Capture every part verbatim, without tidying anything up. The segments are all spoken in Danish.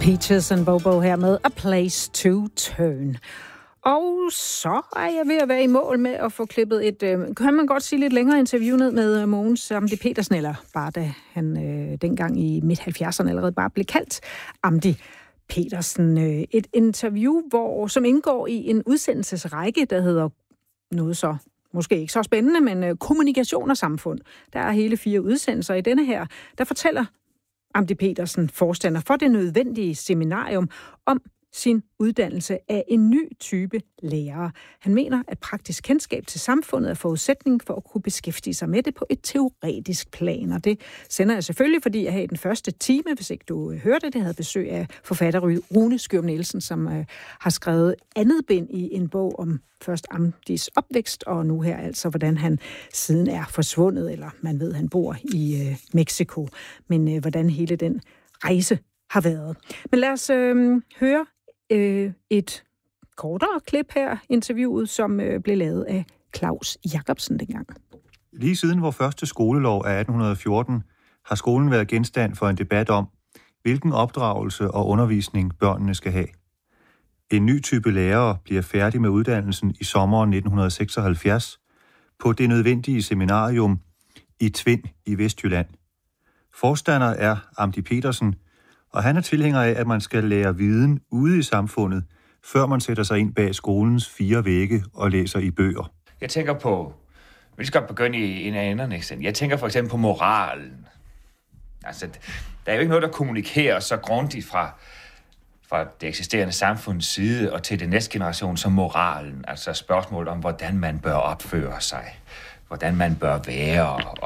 Peaches and Bobo her med A Place to Turn. Og så er jeg ved at være i mål med at få klippet et, øh, kan man godt sige, lidt længere interview ned med Mogens Amdi Petersen, eller bare da han øh, dengang i midt halvfjerdserne allerede bare blev kaldt Amdi Petersen. Øh, et interview, hvor, som indgår i en udsendelsesrække, der hedder noget så måske ikke så spændende, men øh, kommunikation og samfund. Der er hele fire udsendelser i denne her, der fortæller Amdi Petersen, forstander for det nødvendige seminarium, om sin uddannelse af en ny type lærere. Han mener, at praktisk kendskab til samfundet er forudsætning for at kunne beskæftige sig med det på et teoretisk plan. Og det sender jeg selvfølgelig, fordi jeg havde den første time, hvis ikke du hørte det, havde besøg af forfatter Rune Skjørup Nielsen, som øh, har skrevet andet bind i en bog om først Amdis opvækst, og nu her altså, hvordan han siden er forsvundet, eller man ved, han bor i øh, Mexico. Men øh, hvordan hele den rejse har været. Men lad os øh, høre øh, et kortere klip her, interviewet, som øh, blev lavet af Claus Jacobsen dengang. Lige siden vor første skolelov af atten fjorten har skolen været genstand for en debat om, hvilken opdragelse og undervisning børnene skal have. En ny type lærere bliver færdig med uddannelsen i sommeren nitten seksoghalvfjerds på det nødvendige seminarium i Tvind i Vestjylland. Forstander er Amdi Petersen, og han er tilhænger af, at man skal lære viden ude i samfundet, før man sætter sig ind bag skolens fire vægge og læser i bøger. Jeg tænker på, vi skal begynde i en af enderne, ikke? Jeg tænker for eksempel på moralen. Altså, der er jo ikke noget, der kommunikerer så grundigt fra, fra det eksisterende samfunds side og til det næste generation som moralen. Altså spørgsmål om, hvordan man bør opføre sig, hvordan man bør være, og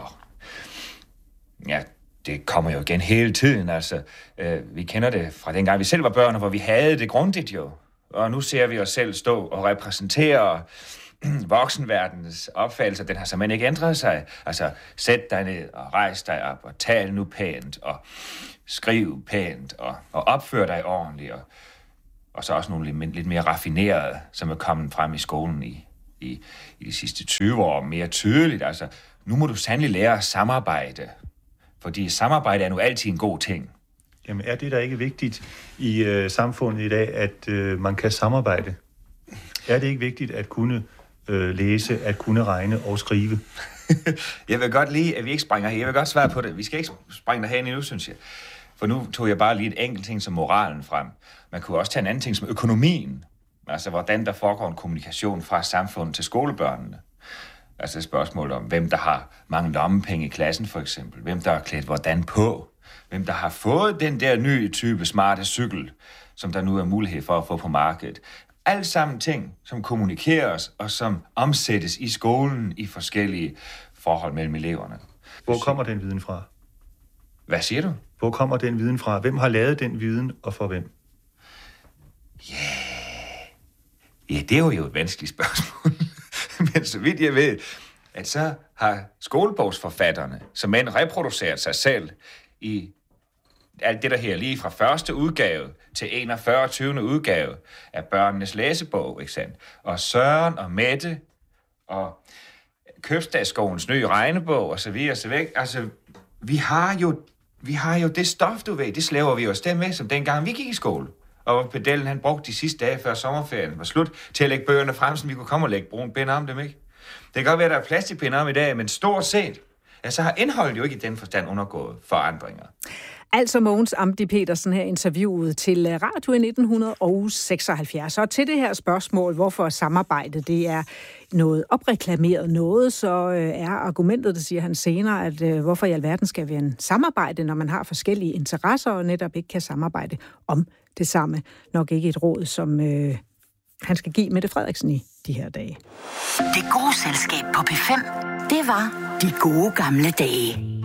ja, det kommer jo igen hele tiden, altså. Øh, vi kender det fra dengang vi selv var børn, hvor vi havde det grundigt jo. Og nu ser vi os selv stå og repræsentere voksenverdenens opfattelse. Den har simpelthen ikke ændret sig. Altså, sæt dig ned og rejs dig op og tal nu pænt og skriv pænt og, og opfør dig ordentligt. Og, og så også nogle lidt, lidt mere raffinerede, som er kommet frem i skolen i, i, i de sidste tyve år. Mere tydeligt, altså. Nu må du sandelig lære at samarbejde. Fordi samarbejde er nu altid en god ting. Jamen er det da ikke vigtigt i øh, samfundet i dag, at øh, man kan samarbejde? Er det ikke vigtigt at kunne øh, læse, at kunne regne og skrive? Jeg vil godt lide, at vi ikke springer her. Jeg vil godt svare på det. Vi skal ikke springe derhen endnu, synes jeg. For nu tog jeg bare lige et enkelt ting som moralen frem. Man kunne også tage en anden ting som økonomien. Altså hvordan der foregår en kommunikation fra samfundet til skolebørnene. Altså et spørgsmål om, hvem der har mange lommepenge i klassen, for eksempel. Hvem der er klædt hvordan på. Hvem der har fået den der nye type smarte cykel, som der nu er mulighed for at få på markedet. Alt sammen ting, som kommunikeres og som omsættes i skolen i forskellige forhold mellem eleverne. Hvor kommer den viden fra? Hvad siger du? Hvor kommer den viden fra? Hvem har lavet den viden, og for hvem? Ja, yeah. ja det er jo et vanskeligt spørgsmål. Men så vidt jeg ved, at så har skolebogsforfatterne, som end reproduceret sig selv i alt det der her lige fra første udgave til enogfyrre tyvende udgave af børnenes læsebog, ikke sandt? Og Søren og Mette og Købstadsskolens nye regnebog og så videre og så væk. Altså, vi har jo, vi har jo det stof, du ved, det slæver vi os med, som dengang vi gik i skole. Og pedellen, han brugte de sidste dage før sommerferien var slut til at lægge bøgerne frem, så vi kunne komme og lægge brun bind om dem, ikke? Det kan godt være, at der er plastikpind om i dag, men stort set, ja, så har indholdet jo ikke i den forstand undergået forandringer. Altså Mogens Amdi Petersen her interviewet til Radio i nitten seksoghalvfjerds. Og til det her spørgsmål, hvorfor samarbejdet det er noget opreklameret noget, så er argumentet, det siger han senere, at hvorfor i alverden skal vi en samarbejde, når man har forskellige interesser og netop ikke kan samarbejde om det samme. Nok ikke et råd, som øh, han skal give Mette Frederiksen i de her dage. Det gode selskab på P fem, det var De Gode Gamle Dage.